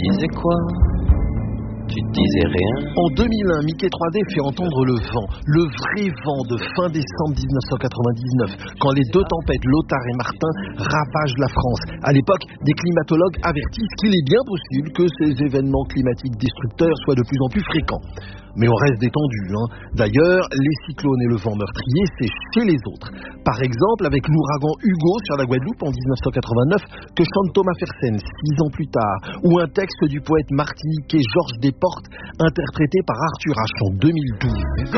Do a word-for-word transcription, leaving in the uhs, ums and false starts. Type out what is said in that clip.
disais quoi? Tu disais rien. En deux mille un, Mickey trois D fait entendre le vent, le vrai vent de fin décembre dix-neuf cent quatre-vingt-dix-neuf, quand les deux tempêtes, Lothar et Martin, ravagent la France. À l'époque, des climatologues avertissent qu'il est bien possible que ces événements climatiques destructeurs soient de plus en plus fréquents. Mais on reste détendu, hein. D'ailleurs, les cyclones et le vent meurtrier, c'est chez les autres. Par exemple, avec l'ouragan Hugo sur la Guadeloupe en dix-neuf cent quatre-vingt-neuf, que chante Thomas Fersen six ans plus tard, ou un texte du poète martiniquais Georges Desportes, interprété par Arthur H en deux mille douze.